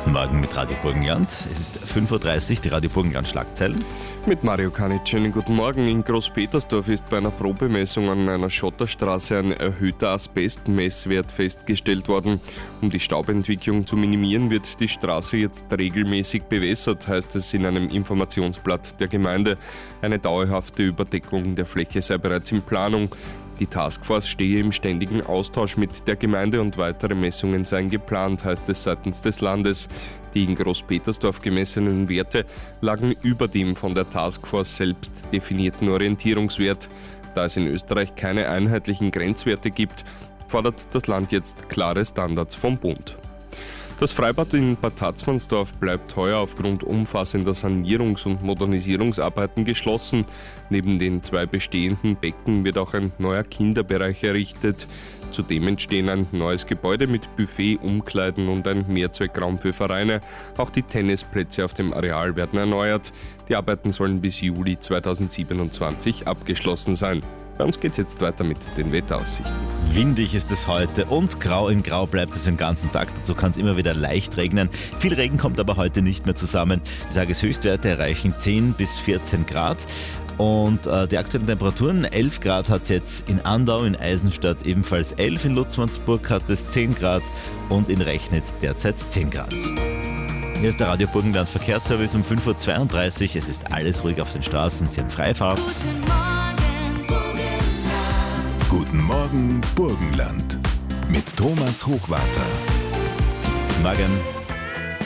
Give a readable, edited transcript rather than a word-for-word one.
Guten Morgen mit Radio Burgenland. Es ist 5.30 Uhr, die Radio Burgenland Schlagzeilen. Mit Mario Kanitsch, schönen guten Morgen. In Großpetersdorf ist bei einer Probemessung an einer Schotterstraße ein erhöhter Asbestmesswert festgestellt worden. Um die Staubentwicklung zu minimieren, wird die Straße jetzt regelmäßig bewässert, heißt es in einem Informationsblatt der Gemeinde. Eine dauerhafte Überdeckung der Fläche sei bereits in Planung. Die Taskforce stehe im ständigen Austausch mit der Gemeinde und weitere Messungen seien geplant, heißt es seitens des Landes. Die in Großpetersdorf gemessenen Werte lagen über dem von der Taskforce selbst definierten Orientierungswert. Da es in Österreich keine einheitlichen Grenzwerte gibt, fordert das Land jetzt klare Standards vom Bund. Das Freibad in Bad Hatzmannsdorf bleibt heuer aufgrund umfassender Sanierungs- und Modernisierungsarbeiten geschlossen. Neben den 2 bestehenden Becken wird auch ein neuer Kinderbereich errichtet. Zudem entstehen ein neues Gebäude mit Buffet, Umkleiden und ein Mehrzweckraum für Vereine. Auch die Tennisplätze auf dem Areal werden erneuert. Die Arbeiten sollen bis Juli 2027 abgeschlossen sein. Bei uns geht es jetzt weiter mit den Wetteraussichten. Windig ist es heute und grau in grau bleibt es den ganzen Tag. Dazu kann es immer wieder leicht regnen. Viel Regen kommt aber heute nicht mehr zusammen. Die Tageshöchstwerte erreichen 10 bis 14 Grad. Und die aktuellen Temperaturen, 11 Grad hat es jetzt in Andau, in Eisenstadt ebenfalls 11, in Lutzmannsburg hat es 10 Grad und in Rechnitz derzeit 10 Grad. Hier ist der Radio Burgenland Verkehrsservice um 5.32 Uhr. Es ist alles ruhig auf den Straßen, Sie haben Freifahrt. Guten Morgen, Burgenland. Mit Thomas Hochwarter. Morgen.